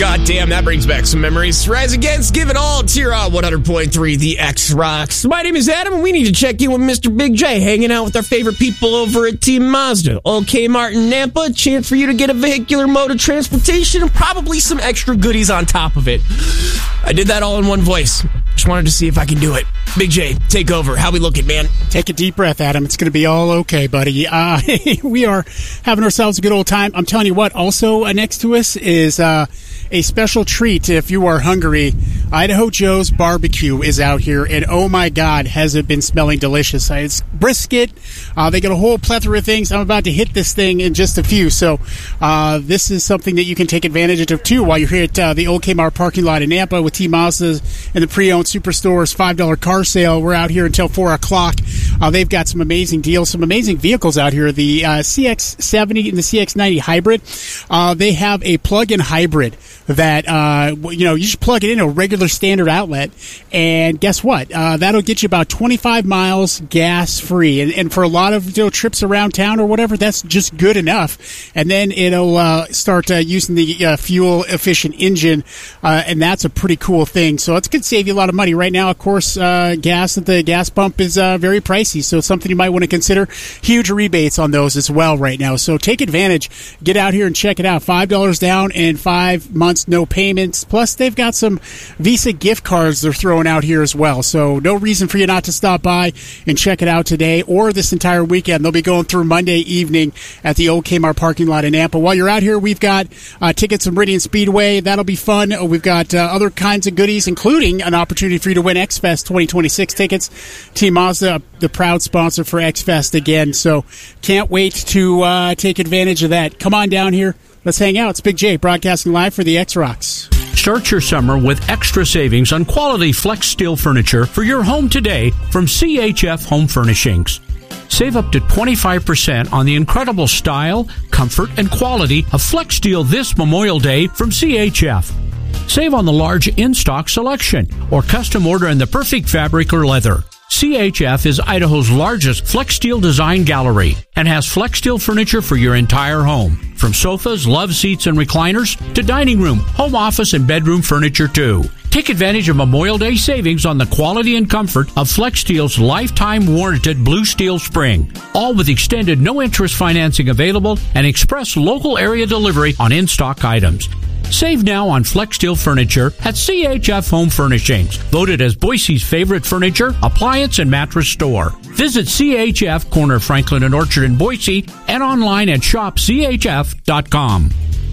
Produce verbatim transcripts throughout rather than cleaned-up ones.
God damn, that brings back some memories. Rise Against, give it all. It's here on one hundred point three, The X Rocks. My name is Adam, and we need to check in with Mister Big J, hanging out with our favorite people over at Team Mazda. OK Martin Nampa, a chance for you to get a vehicular mode of transportation and probably some extra goodies on top of it. I did that all in one voice. Just wanted to see if I can do it. Big J, take over. How we looking, man? Take a deep breath, Adam. It's going to be all okay, buddy. Uh, we are having ourselves a good old time. I'm telling you what, also uh, next to us is uh, a special treat if you are hungry. Idaho Joe's Barbecue is out here, and oh my God, has it been smelling delicious. Uh, it's brisket. Uh, they got a whole plethora of things. I'm about to hit this thing in just a few, so uh, this is something that you can take advantage of, too, while you're here at uh, the Old Kmart parking lot in Nampa with Team Mazda and the pre-owned Superstore's five dollar car sale. We're out here until four o'clock. Uh, they've got some amazing deals, some amazing vehicles out here. The uh, C X seventy and the C X ninety hybrid, uh, they have a plug-in hybrid that, uh, you know, you just plug it in a regular standard outlet, and guess what? Uh, that'll get you about twenty-five miles gas-free. And, and for a lot of you know, trips around town or whatever, that's just good enough. And then it'll uh, start uh, using the uh, fuel-efficient engine, uh, and that's a pretty cool thing. So it's going to save you a lot of money. Right now, of course, uh, gas at the gas pump is uh, very pricey, so it's something you might want to consider. Huge rebates on those as well right now. So take advantage. Get out here and check it out. five dollars down and five months, no payments. Plus, they've got some Visa gift cards they're throwing out here as well. So no reason for you not to stop by and check it out today or this entire weekend. They'll be going through Monday evening at the Old Kmart parking lot in Nampa. While you're out here, we've got uh, tickets to Meridian Speedway. That'll be fun. We've got uh, other kinds of goodies, including an opportunity for you to win X Fest twenty twenty-six tickets. Team Mazda, the proud sponsor for X Fest again. So can't wait to uh, take advantage of that. Come on down here. Let's hang out. It's Big J broadcasting live for the X Rocks. Start your summer with extra savings on quality flex steel furniture for your home today from C H F Home Furnishings. Save up to twenty-five percent on the incredible style, comfort, and quality of Flex Steel this Memorial Day from C H F. Save on the large in-stock selection or custom order in the perfect fabric or leather. C H F is Idaho's largest Flex Steel design gallery and has Flex Steel furniture for your entire home. From sofas, love seats, and recliners to dining room, home office, and bedroom furniture too. Take advantage of Memorial Day savings on the quality and comfort of Flex Steel's lifetime warranted Blue Steel Spring. All with extended no-interest financing available and express local area delivery on in-stock items. Save now on Flex Steel furniture at C H F Home Furnishings, voted as Boise's favorite furniture, appliance, and mattress store. Visit C H F, corner Franklin and Orchard in Boise, and online at shop c h f dot com.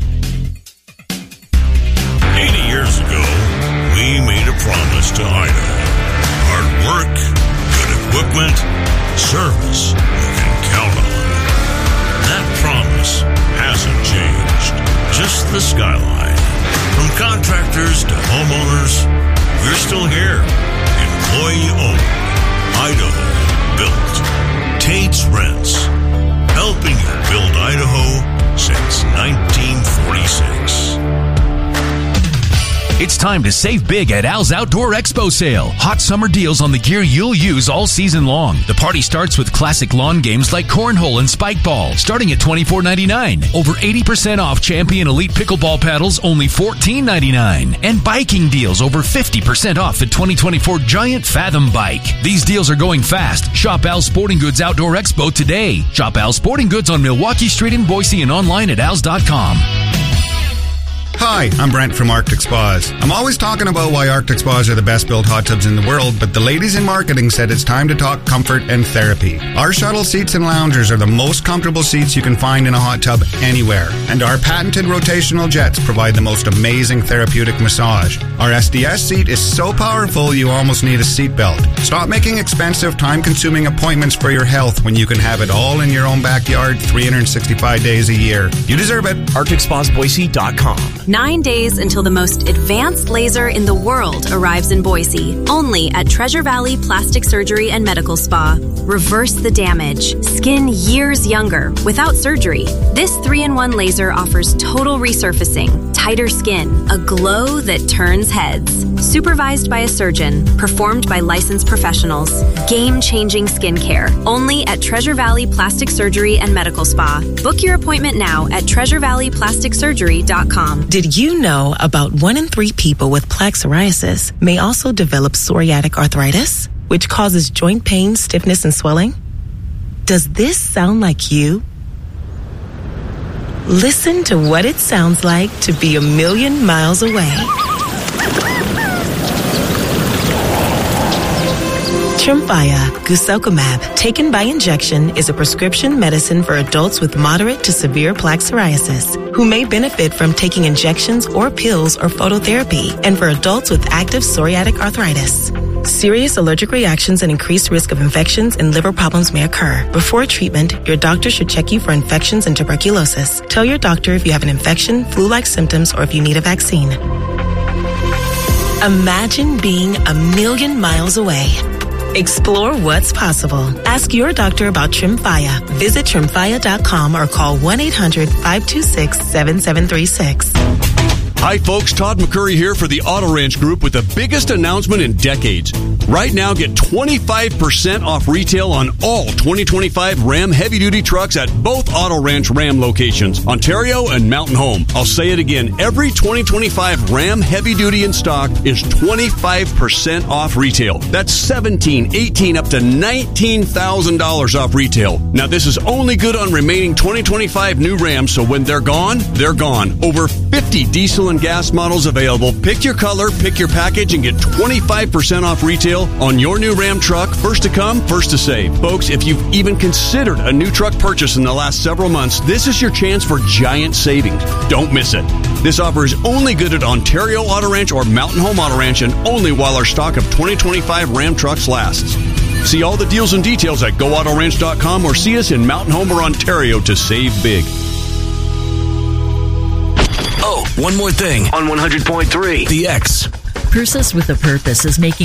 eighty years ago, we made a promise to Idaho. Hard work, good equipment, service you can count on. That promise hasn't changed. Just the skyline. From contractors to homeowners, we're still here. Employee owned. Idaho built. Tate's Rents. Helping you build Idaho since nineteen forty-six. It's time to save big at Al's Outdoor Expo Sale. Hot summer deals on the gear you'll use all season long. The party starts with classic lawn games like cornhole and spike ball, starting at twenty-four ninety-nine. Over eighty percent off Champion Elite Pickleball paddles, only fourteen ninety-nine. And biking deals, over fifty percent off the twenty twenty-four Giant Fathom bike. These deals are going fast. Shop Al's Sporting Goods Outdoor Expo today. Shop Al's Sporting Goods on Milwaukee Street in Boise and online at als dot com. Hi, I'm Brent from Arctic Spas. I'm always talking about why Arctic Spas are the best built hot tubs in the world, but the ladies in marketing said it's time to talk comfort and therapy. Our shuttle seats and loungers are the most comfortable seats you can find in a hot tub anywhere, and our patented rotational jets provide the most amazing therapeutic massage. Our S D S seat is so powerful you almost need a seatbelt. Stop making expensive, time-consuming appointments for your health when you can have it all in your own backyard three hundred sixty-five days a year. You deserve it. Arctic Spas Boise dot com. Nine days until the most advanced laser in the world arrives in Boise, only at Treasure Valley Plastic Surgery and Medical Spa. Reverse the damage. Skin years younger without surgery. This three in one laser offers total resurfacing, tighter skin, a glow that turns heads. Supervised by a surgeon, performed by licensed professionals. Game-changing skincare, only at Treasure Valley Plastic Surgery and Medical Spa. Book your appointment now at treasure valley plastic surgery dot com. Did you know about one in three people with plaque psoriasis may also develop psoriatic arthritis, which causes joint pain, stiffness, and swelling? Does this sound like you? Listen to what it sounds like to be a million miles away. Tremfya guselkumab, taken by injection, is a prescription medicine for adults with moderate to severe plaque psoriasis who may benefit from taking injections or pills or phototherapy, and for adults with active psoriatic arthritis. Serious allergic reactions and increased risk of infections and liver problems may occur. Before treatment, your doctor should check you for infections and tuberculosis. Tell your doctor if you have an infection, flu-like symptoms, or if you need a vaccine. Imagine being a million miles away. Explore what's possible. Ask your doctor about Tremfya. Visit tremfya dot com or call one eight hundred five two six seven seven three six. Hi folks, Todd McCurry here for the Auto Ranch Group with the biggest announcement in decades. Right now, get twenty-five percent off retail on all twenty twenty-five Ram heavy-duty trucks at both Auto Ranch Ram locations, Ontario and Mountain Home. I'll say it again, every twenty twenty-five Ram heavy-duty in stock is twenty-five percent off retail. That's seventeen, eighteen, up to nineteen thousand dollars off retail. Now, this is only good on remaining twenty twenty-five new Rams, so when they're gone, they're gone. Over fifty diesel and gas models available. Pick your color, pick your package, and get twenty-five percent off retail on your new Ram truck. First to come, first to save. Folks, if you've even considered a new truck purchase in the last several months, this is your chance for giant savings. Don't miss it. This offer is only good at Ontario Auto Ranch or Mountain Home Auto Ranch, and only while our stock of twenty twenty-five Ram trucks lasts. See all the deals and details at go auto ranch dot com or see us in Mountain Home or Ontario to save big. Oh, one more thing on one hundred point three The X. Persis with a Purpose is making